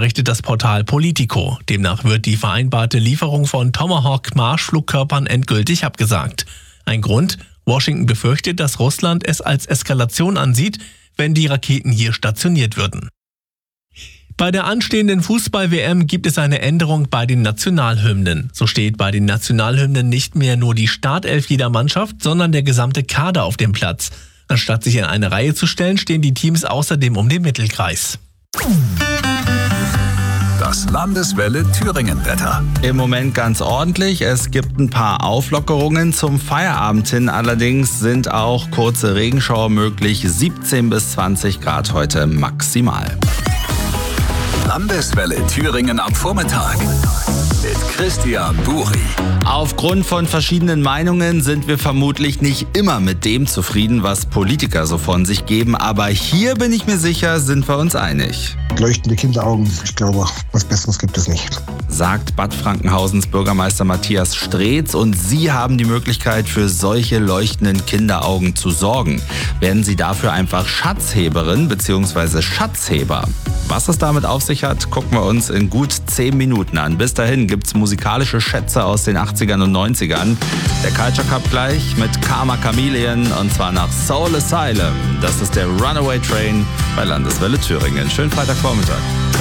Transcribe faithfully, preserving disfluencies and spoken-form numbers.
berichtet das Portal Politico. Demnach wird die vereinbarte Lieferung von Tomahawk-Marschflugkörpern endgültig abgesagt. Ein Grund? Washington befürchtet, dass Russland es als Eskalation ansieht, wenn die Raketen hier stationiert würden. Bei der anstehenden Fußball-W M gibt es eine Änderung bei den Nationalhymnen. So steht bei den Nationalhymnen nicht mehr nur die Startelf jeder Mannschaft, sondern der gesamte Kader auf dem Platz. Anstatt sich in eine Reihe zu stellen, stehen die Teams außerdem um den Mittelkreis. Das Landeswelle Thüringen-Wetter. Im Moment ganz ordentlich. Es gibt ein paar Auflockerungen zum Feierabend hin. Allerdings sind auch kurze Regenschauer möglich. siebzehn bis zwanzig Grad heute maximal. Landeswelle Thüringen am Vormittag mit Christian Buri. Aufgrund von verschiedenen Meinungen sind wir vermutlich nicht immer mit dem zufrieden, was Politiker so von sich geben. Aber hier bin ich mir sicher, sind wir uns einig. Leuchtende Kinderaugen, ich glaube, was Besseres gibt es nicht. Sagt Bad Frankenhausens Bürgermeister Matthias Streetz. Und Sie haben die Möglichkeit, für solche leuchtenden Kinderaugen zu sorgen. Werden Sie dafür einfach Schatzheberin bzw. Schatzheber. Was es damit auf sich hat, gucken wir uns in gut zehn Minuten an. Bis dahin gibt's musikalische Schätze aus den achtzigern und neunzigern. Der Culture Cup gleich mit Karma Chameleon und zwar nach Soul Asylum. Das ist der Runaway Train bei Landeswelle Thüringen. Schönen Freitagvormittag.